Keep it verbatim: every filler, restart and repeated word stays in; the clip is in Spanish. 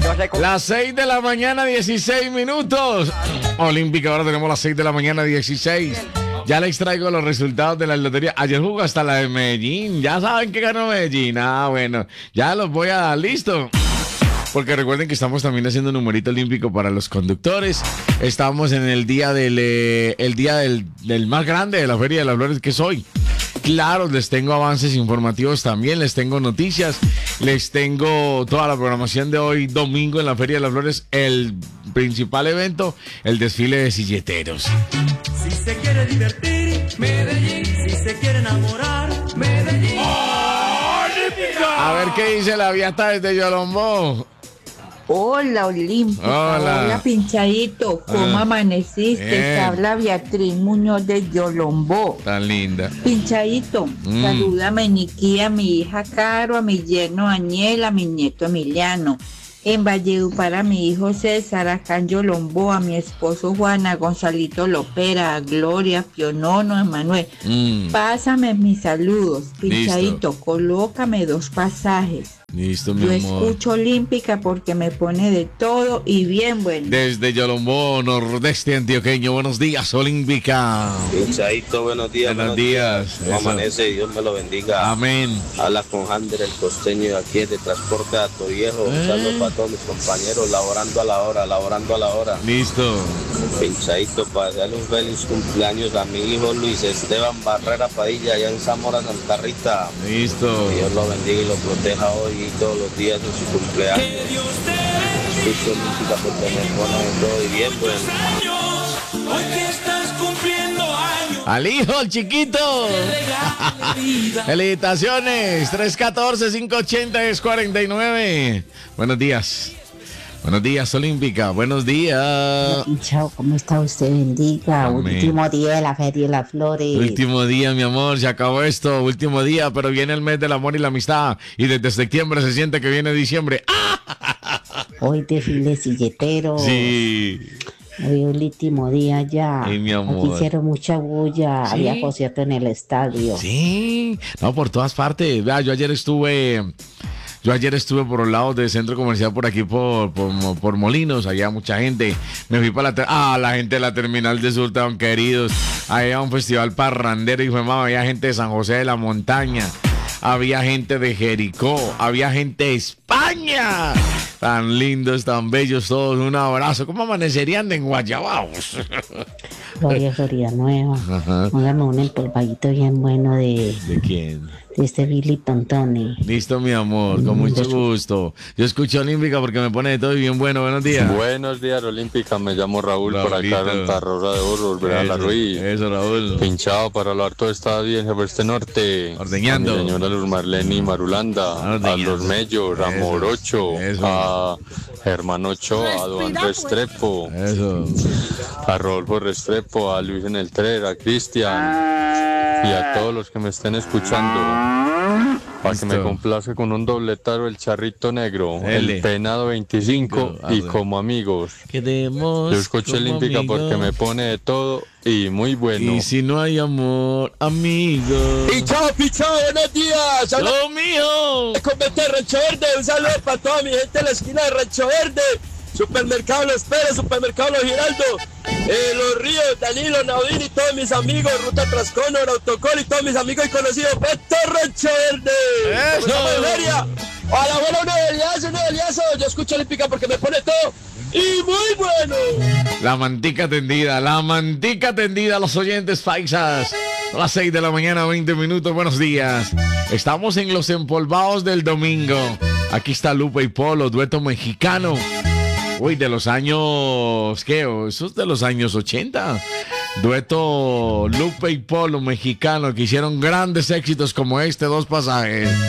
Las seis de la mañana, dieciséis minutos. Olímpica, ahora tenemos las seis de la mañana, dieciséis. Ya les traigo los resultados de la lotería. Ayer jugó hasta la de Medellín. Ya saben que ganó Medellín. Ah, bueno, ya los voy a dar listo. Porque recuerden que estamos también haciendo un numerito olímpico para los conductores. Estamos en el día del, eh, el día del, del más grande de la Feria de las Flores, que es hoy. Claro, les tengo avances informativos también, les tengo noticias, les tengo toda la programación de hoy domingo en la Feria de las Flores, el principal evento, el desfile de silleteros. Si se quiere divertir, Medellín. Si se quiere enamorar, Medellín. A ver qué dice la Viata desde Yolombó. Hola, Olímpica. Hola. Hola, Pinchadito. ¿Cómo Ah, amaneciste? bien. Te habla Beatriz Muñoz de Yolombó. Tan linda. Pinchadito, Mm. salúdame, Niki, a mi hija Caro, a mi yerno Daniel, a mi nieto Emiliano. En Valledupar a mi hijo César, acá en Yolombó, a mi esposo Juan, a Gonzalito Lopera, a Gloria, Pionono, Emanuel. Mm, Pásame mis saludos, Pinchadito, Listo. colócame dos pasajes. listo, mi Yo amor. escucho Olímpica porque me pone de todo y bien bueno. Desde Yolombó, nordeste antioqueño. Buenos días, Olímpica. Pinchadito, buenos días. Buenos días. ¿Cómo Eso. amanece? Dios me lo bendiga. Amén. Habla con Hander, el costeño de aquí de Transporte de Atoviejo. Un Eh. saludo para todos mis compañeros, laborando a la hora, laborando a la hora. Listo. Pinchadito, para darle un feliz cumpleaños a mi hijo Luis Esteban Barrera Padilla, allá en Zamora, Santa Rita. Listo. Que Dios lo bendiga y lo proteja hoy y todos los días de su cumpleaños. Que Dios te Escucho música porque me pone de todo y bien, bueno. años. Hoy que estás cumpliendo años. Al hijo, el chiquito. Regale vida. Felicitaciones. tres uno cuatro, cinco ocho cero, diez cuarenta y nueve. Buenos días. Buenos días, Olímpica. Buenos días. Chao, ¿cómo está usted? Bendiga. Amén. Último día de la Feria de las Flores. Último día, mi amor. Se acabó esto. Último día, pero viene el mes del amor y la amistad. Y desde septiembre se siente que viene diciembre. ¡Ah! Hoy desfile silletero. Sí. Hoy el último día ya. Ay, mi amor. Aquí hicieron mucha bulla. Sí. Había concierto en el estadio. Sí. No, por todas partes. Vea, yo ayer estuve. Yo ayer estuve por los lados del centro comercial por aquí, por, por, por Molinos, había mucha gente. Me fui para la... ter- Ah, la gente de la terminal de Sur, tan queridos. Había un festival parrandero y fue más, había gente de San José de la Montaña. Había gente de Jericó, había gente de España. Tan lindos, tan bellos todos. Un abrazo. ¿Cómo amanecerían en Guayabaos? Gloria Florida Nueva. Ajá. Póngame un empolvadito bien bueno de, ¿De quién? de este Billy Tontoni. Listo, mi amor, con mucho gusto. Yo escucho Olímpica porque me pone de todo y bien bueno. Buenos días. Buenos días, Olímpica. Me llamo Raúl, por Raulito. acá, Santa Rosa de Burgos, Real Eso, Ruiz. eso, Raúl. Pinchado para hablar todo esta audiencia por este norte. Ordeñando. A mi señora Luz Marlene Marulanda, Ordeñando. a los Mellos, a Eso, Morocho, eso. a Germán Ochoa, a Duan Restrepo, Eso. a Rodolfo Restrepo, a Luis en el Trer, a Cristian y a todos los que me estén escuchando. Para que me Listo. complace con un dobletaro el Charrito Negro, Ele. el Penado veinticinco Ah, y bueno. Como Amigos. Quedemos Yo escucho como Olímpica amigos. porque me pone de todo y muy bueno. Y si no hay amor, amigo. Pichao, pichao, buenos días. Habla ¡Lo mío! con Vete de Rancho Verde. Un saludo para toda mi gente de la esquina de Rancho Verde. Supermercado Los Pérez, Supermercado Los Giraldo, eh, Los Ríos, Danilo, Naudín y todos mis amigos, Ruta Trascono, Autocol y todos mis amigos y conocidos. Vete Rancho Verde. ¡Eso! Estamos en feria. A la buena, un Eliazo, un Eliazo. Yo escucho Olímpica porque me pone todo y muy bueno. La mantica tendida, la mantica tendida a los oyentes paisas. A las seis de la mañana, veinte minutos. Buenos días. Estamos en los empolvados del domingo. Aquí está Lupe y Polo, dueto mexicano. Uy, de los años, ¿qué? Eso es de los años ochenta. Dueto Lupe y Polo mexicano que hicieron grandes éxitos como este, Dos Pasajes.